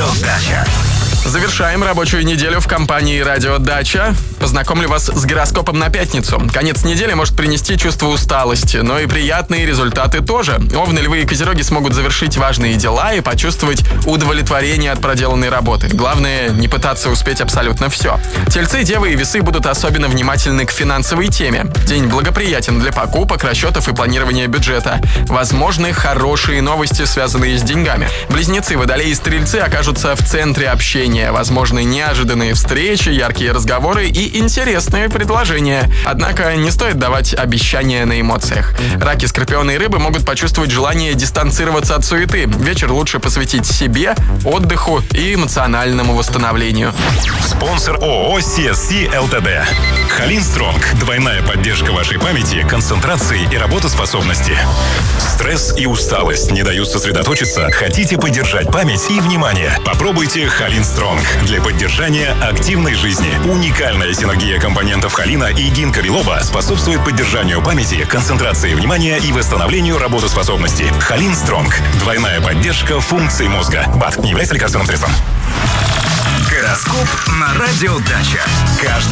Радио Дача. Завершаем рабочую неделю в компании «Радио Дача». Познакомлю вас с гороскопом на пятницу. Конец недели может принести чувство усталости, но и приятные результаты тоже. Овны, львы и козероги смогут завершить важные дела и почувствовать удовлетворение от проделанной работы. Главное, не пытаться успеть абсолютно все. Тельцы, девы и весы будут особенно внимательны к финансовой теме. День благоприятен для покупок, расчетов и планирования бюджета. Возможны хорошие новости, связанные с деньгами. Близнецы, водолеи и стрельцы окажутся в центре общения. Возможны неожиданные встречи, яркие разговоры и интересные предложения. Однако не стоит давать обещания на эмоциях. Раки, скорпионы и рыбы могут почувствовать желание дистанцироваться от суеты. Вечер лучше посвятить себе, отдыху и эмоциональному восстановлению. Спонсор ООО CSC ЛТД. Халинстронг. Двойная поддержка вашей памяти, концентрации и работоспособности. Стресс и усталость не дают сосредоточиться? Хотите поддержать память и внимание? Попробуйте Халинстронг для поддержания активной жизни. Уникальная синергия компонентов холина и гинка билоба способствует поддержанию памяти, концентрации внимания и восстановлению работоспособности. Халинстронг. Двойная поддержка функций мозга. БАД не является лекарственным средством. Гороскоп на Радио Дача. Каждый